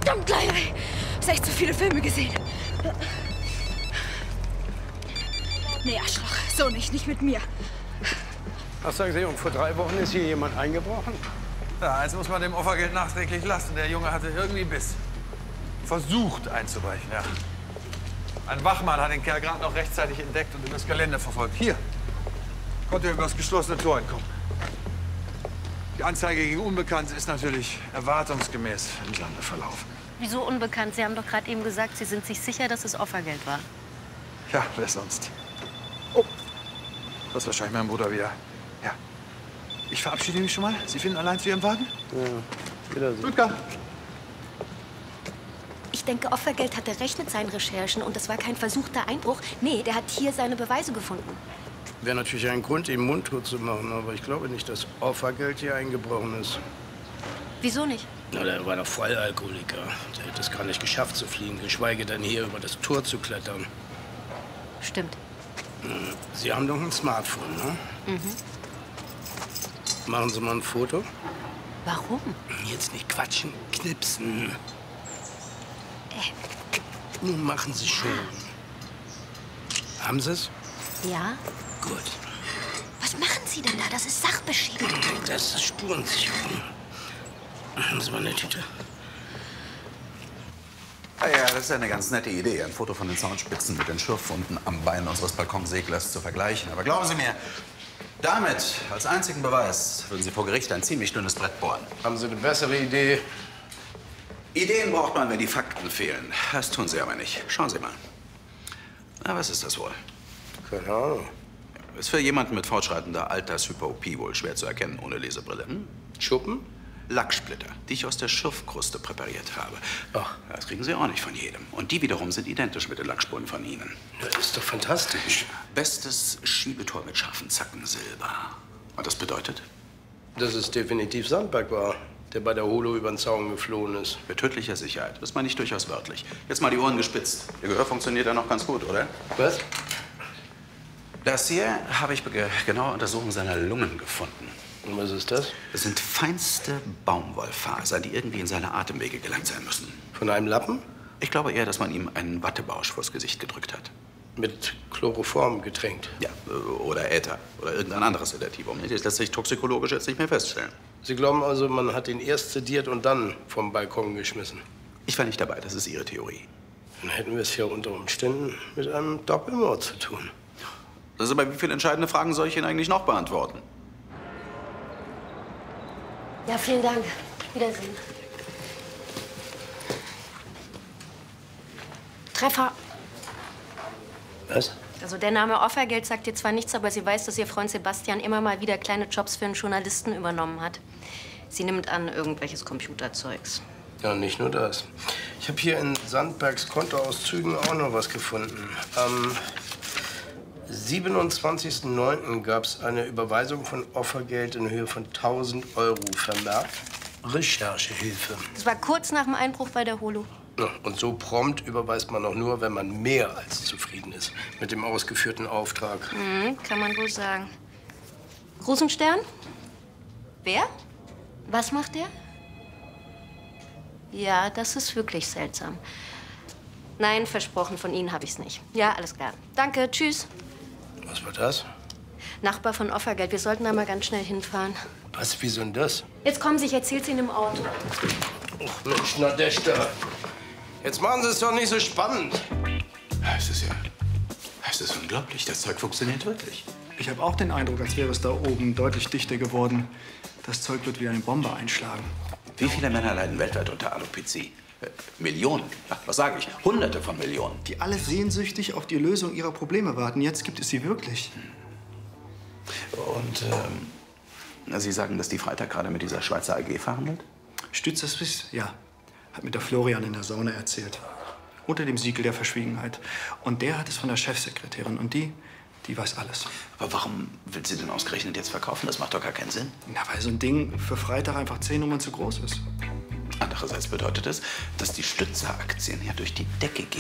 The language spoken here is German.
verdammt leider. Hast echt zu viele Filme gesehen. Nee, Arschloch. So nicht mit mir. Ach, sagen Sie, und vor 3 Wochen ist hier jemand eingebrochen? Ja, jetzt muss man dem Opfergeld nachträglich lassen. Der Junge hatte irgendwie Biss. Versucht einzubrechen, ja. Ein Wachmann hat den Kerl gerade noch rechtzeitig entdeckt und übers Gelände verfolgt. Hier konnte er übers geschlossene Tor entkommen. Die Anzeige gegen Unbekannt ist natürlich erwartungsgemäß im Sande verlaufen. Wieso unbekannt? Sie haben doch gerade eben gesagt, Sie sind sich sicher, dass es Opfergeld war. Ja, wer sonst? Oh, das ist wahrscheinlich mein Bruder wieder. Ja. Ich verabschiede mich schon mal. Sie finden allein zu Ihrem Wagen? Ja, Wiedersehen. Ludger. Ich denke, Opfergeld hatte recht mit seinen Recherchen und das war kein versuchter Einbruch. Nee, der hat hier seine Beweise gefunden. Wäre natürlich ein Grund, ihm mundtot zu machen, aber ich glaube nicht, dass Opfergeld hier eingebrochen ist. Wieso nicht? Na, der war doch Vollalkoholiker. Der hätte es gar nicht geschafft zu fliehen, geschweige denn hier über das Tor zu klettern. Stimmt. Sie haben doch ein Smartphone, ne? Mhm. Machen Sie mal ein Foto. Warum? Jetzt nicht quatschen, knipsen. Nun machen Sie schon. Haben Sie es? Ja? Gut. Was machen Sie denn da? Das ist Sachbeschädigung. Das ist Spurensicherung. Haben Sie mal eine Tüte? Ah ja, das ist eine ganz nette Idee, ein Foto von den Zaunspitzen mit den Schürfwunden am Bein unseres Balkonseglers zu vergleichen. Aber glauben Sie mir, damit als einzigen Beweis würden Sie vor Gericht ein ziemlich dünnes Brett bohren. Haben Sie eine bessere Idee? Ideen braucht man, wenn die Fakten fehlen. Das tun Sie aber nicht. Schauen Sie mal. Na, was ist das wohl? Keine Ahnung. Ist für jemanden mit fortschreitender Altershyperopie wohl schwer zu erkennen ohne Lesebrille. Hm? Schuppen? Lacksplitter, die ich aus der Schürfkruste präpariert habe. Ach. Das kriegen Sie auch nicht von jedem. Und die wiederum sind identisch mit den Lackspuren von Ihnen. Das ist doch fantastisch. Bestes Schiebetor mit scharfen Zacken Silber. Und das bedeutet? Dass es definitiv Sandberg war, der bei der Holo über den Zaun geflohen ist. Mit tödlicher Sicherheit. Das meine ich durchaus wörtlich. Jetzt mal die Ohren gespitzt. Ihr Gehör funktioniert ja noch ganz gut, oder? Was? Das hier habe ich bei genauer Untersuchung seiner Lungen gefunden. Und was ist das? Das sind feinste Baumwollfasern, die irgendwie in seine Atemwege gelangt sein müssen. Von einem Lappen? Ich glaube eher, dass man ihm einen Wattebausch vors Gesicht gedrückt hat. Mit Chloroform getränkt. Ja, oder Äther. Oder irgendein anderes Sedativum. Das lässt sich toxikologisch jetzt nicht mehr feststellen. Sie glauben also, man hat ihn erst sediert und dann vom Balkon geschmissen? Ich war nicht dabei, das ist Ihre Theorie. Dann hätten wir es ja unter Umständen mit einem Doppelmord zu tun. Das ist aber, wie viele entscheidende Fragen soll ich Ihnen eigentlich noch beantworten? Ja, vielen Dank. Wiedersehen. Treffer. Was? Also der Name Opfergeld sagt dir zwar nichts, aber sie weiß, dass ihr Freund Sebastian immer mal wieder kleine Jobs für einen Journalisten übernommen hat. Sie nimmt an irgendwelches Computerzeugs. Ja, nicht nur das. Ich habe hier in Sandbergs Kontoauszügen auch noch was gefunden. Am 27.09. gab es eine Überweisung von Opfergeld in Höhe von 1.000 € vermerkt. Recherchehilfe. Das war kurz nach dem Einbruch bei der Holo. Ja, und so prompt überweist man auch nur, wenn man mehr als zufrieden ist mit dem ausgeführten Auftrag. Kann man wohl sagen. Rosenstern? Wer? Was macht der? Ja, das ist wirklich seltsam. Nein, versprochen, von Ihnen habe ich's nicht. Ja, alles klar. Danke, tschüss. Was war das? Nachbar von Opfergeld, wir sollten da mal ganz schnell hinfahren. Was, wieso denn das? Jetzt kommen Sie, ich erzähl's Ihnen im Auto. Ach Mensch, Nadeshda. Jetzt machen Sie es doch nicht so spannend. Es ist unglaublich. Das Zeug funktioniert wirklich. Ich habe auch den Eindruck, als wäre es da oben deutlich dichter geworden. Das Zeug wird wie eine Bombe einschlagen. Wie viele Männer leiden weltweit unter Alopecia? Millionen. Ach, was sage ich? Hunderte von Millionen. Die alle sehnsüchtig auf die Lösung ihrer Probleme warten. Jetzt gibt es sie wirklich. Und Sie sagen, dass die Freitag gerade mit dieser Schweizer AG verhandelt? Stützer Swiss, ja. Hat mit der Florian in der Sauna erzählt. Unter dem Siegel der Verschwiegenheit. Und der hat es von der Chefsekretärin. Und die weiß alles. Aber warum will sie denn ausgerechnet jetzt verkaufen? Das macht doch gar keinen Sinn. Na, weil so ein Ding für Freitag einfach 10 Nummern zu groß ist. Andererseits bedeutet es, dass die Stützer-Aktien ja durch die Decke gehen.